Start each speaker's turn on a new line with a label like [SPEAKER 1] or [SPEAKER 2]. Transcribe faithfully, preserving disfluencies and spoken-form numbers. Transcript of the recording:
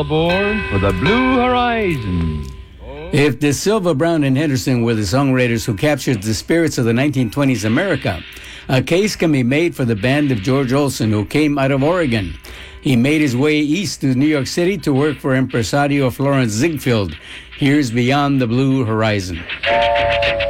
[SPEAKER 1] Aboard for the Blue Horizon.
[SPEAKER 2] If De Silva, Brown, and Henderson were the songwriters who captured the spirits of the nineteen twenties America, a case can be made for the band of George Olson, who came out of Oregon. He made his way east to New York City to work for impresario Florence Ziegfeld. Here's Beyond the Blue Horizon.